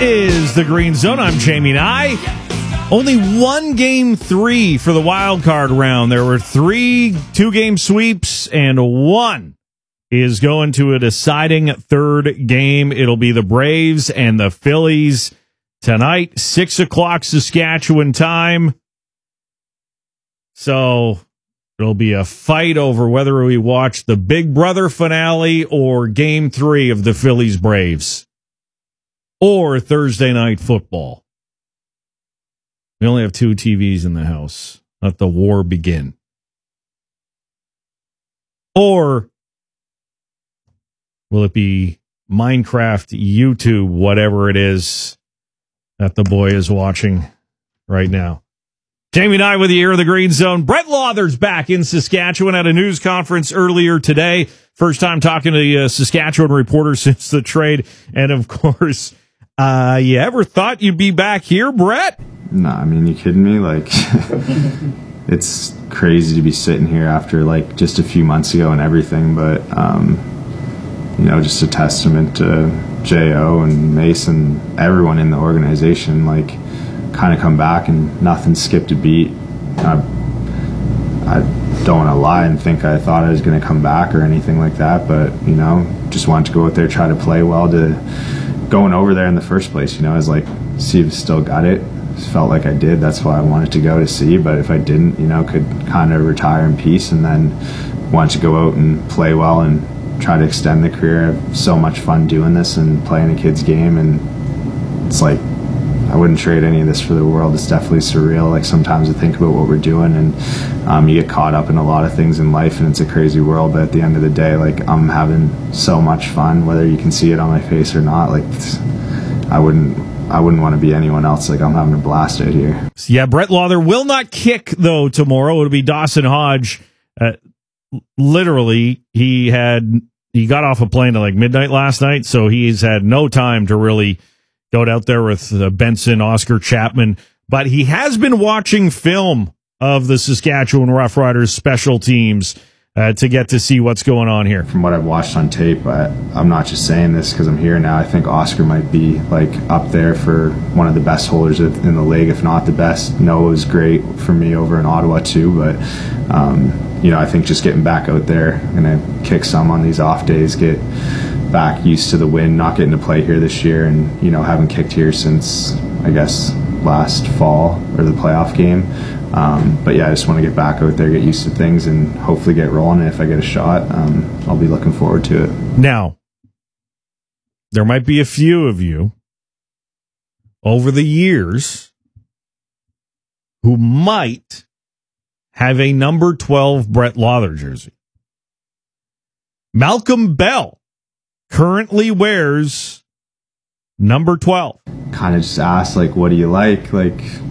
is the Green Zone. I'm Jamie Nye. Only one Game 3 for the wild card round. There were 3 two-game sweeps, and one is going to a deciding third game. It'll be the Braves and the Phillies tonight, 6 o'clock Saskatchewan time. So it'll be a fight over whether we watch the Big Brother finale or Game 3 of the Phillies-Braves or Thursday Night Football. We only have 2 TVs in the house. Let the war begin. Or will it be Minecraft, YouTube, whatever it is that the boy is watching right now? Jamie and I with the Ear of the Green Zone. Brett Lauther's back in Saskatchewan at a news conference earlier today. First time talking to the Saskatchewan reporter since the trade. And, of course, you ever thought you'd be back here, Brett? No, I mean, you kidding me? Like, it's crazy to be sitting here after, like, just a few months ago and everything. But, you know, just a testament to J.O. and Mason, everyone in the organization, like, kind of come back and nothing skipped a beat. I don't want to lie and think I thought I was going to come back or anything like that, but, you know, just wanted to go out there, try to play well to going over there in the first place. You know, I was like, see if I still got it. Felt like I did. That's why I wanted to go to see, but if I didn't, you know, could kind of retire in peace, and then wanted to go out and play well and try to extend the career. I have so much fun doing this and playing a kid's game, and it's like, I wouldn't trade any of this for the world. It's definitely surreal. Like, sometimes I think about what we're doing, and you get caught up in a lot of things in life, and it's a crazy world. But at the end of the day, like, I'm having so much fun, whether you can see it on my face or not. Like, I wouldn't want to be anyone else. Like, I'm having a blast out here. Yeah, Brett Lauther will not kick, though, tomorrow. It'll be Dawson Hodge. Literally, he got off a plane at like midnight last night, so he's had no time to really go out there with Benson, Oscar Chapman. But he has been watching film of the Saskatchewan Roughriders special teams to get to see what's going on here. From what I've watched on tape, I'm not just saying this because I'm here now. I think Oscar might be like up there for one of the best holders in the league, if not the best. Noah was great for me over in Ottawa too, but you know, I think just getting back out there, gonna kick some on these off days, get back used to the wind, not getting to play here this year, and, you know, haven't kicked here since, I guess, last fall or the playoff game. But yeah, I just want to get back out there, get used to things, and hopefully get rolling. And if I get a shot, I'll be looking forward to it. Now, there might be a few of you over the years who might have a number 12 Brett Lauther jersey. Malcolm Bell currently wears number 12. Kind of just asked, like, what do you like? Like,